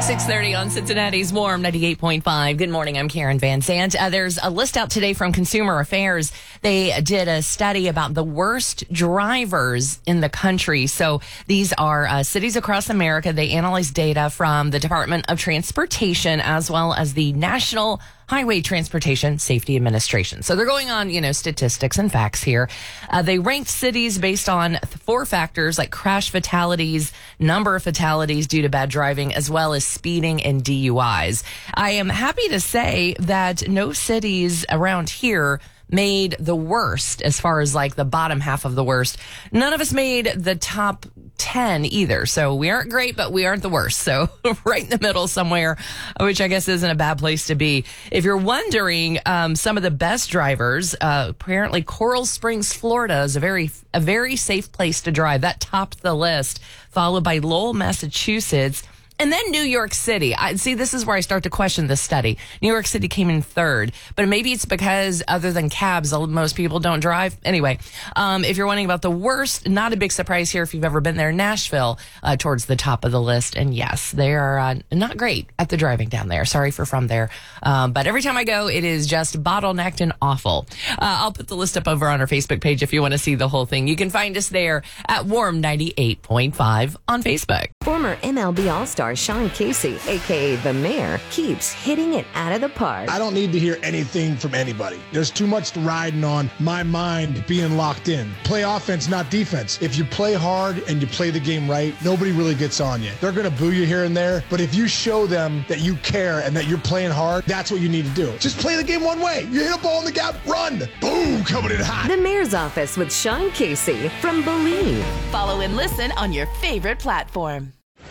6:30 on Cincinnati's Warm 98.5. Good morning. I'm Karen Van Sant. There's a list out today from Consumer Affairs. They did a study about the worst drivers in the country. So these are cities across America. They analyzed data from the Department of Transportation as well as the National Highway Transportation Safety Administration. So they're going on, statistics and facts here. They ranked cities based on 4 factors like crash fatalities, number of fatalities due to bad driving, as well as speeding and DUIs. I am happy to say that no cities around here made the worst as far as like the bottom half of the worst. None of us made the top 10 either. So we aren't great, but we aren't the worst. So right in the middle somewhere, which I guess isn't a bad place to be. If you're wondering, some of the best drivers, apparently Coral Springs, Florida is a very safe place to drive. That topped the list, followed by Lowell, Massachusetts. And then New York City. This is where I start to question this study. New York City came in third, but maybe it's because other than cabs, most people don't drive. Anyway, if you're wondering about the worst, not a big surprise here if you've ever been there, Nashville, towards the top of the list. And yes, they are not great at the driving down there. Sorry for from there. But every time I go, it is just bottlenecked and awful. I'll put the list up over on our Facebook page if you want to see the whole thing. You can find us there at Warm 98.5 on Facebook. Former MLB All-Star Sean Casey, a.k.a. The Mayor, keeps hitting it out of the park. I don't need to hear anything from anybody. There's too much riding on my mind being locked in. Play offense, not defense. If you play hard and you play the game right, nobody really gets on you. They're going to boo you here and there, but if you show them that you care and that you're playing hard, that's what you need to do. Just play the game one way. You hit a ball in the gap, run. Boom, coming in hot. The Mayor's Office with Sean Casey from Believe. Follow and listen on your favorite platform.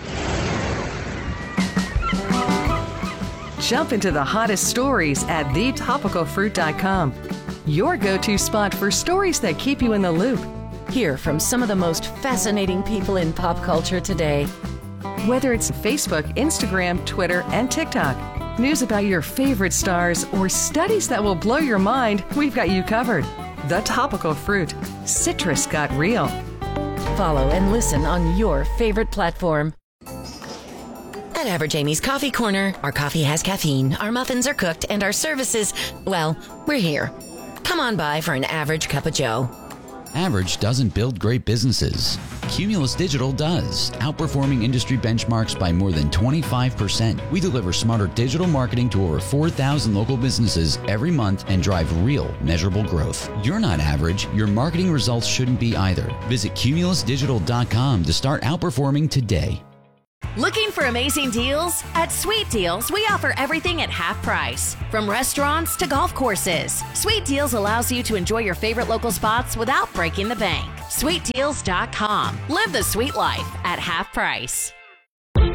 Jump into the hottest stories at thetopicalfruit.com. Your go-to spot for stories that keep you in the loop. Hear from some of the most fascinating people in pop culture today. Whether it's Facebook, Instagram, Twitter, and TikTok, news about your favorite stars, or studies that will blow your mind, we've got you covered. The Topical Fruit. Citrus got real. Follow and listen on your favorite platform. At Average Amy's Coffee Corner, our coffee has caffeine, our muffins are cooked, and our services, well, we're here. Come on by for an average cup of joe. Average doesn't build great businesses. Cumulus Digital does, outperforming industry benchmarks by more than 25%. We deliver smarter digital marketing to over 4,000 local businesses every month and drive real, measurable growth. You're not average. Your marketing results shouldn't be either. Visit cumulusdigital.com to start outperforming today. Looking for amazing deals? At Sweet Deals, we offer everything at half price. From restaurants to golf courses, Sweet Deals allows you to enjoy your favorite local spots without breaking the bank. SweetDeals.com. Live the sweet life at half price.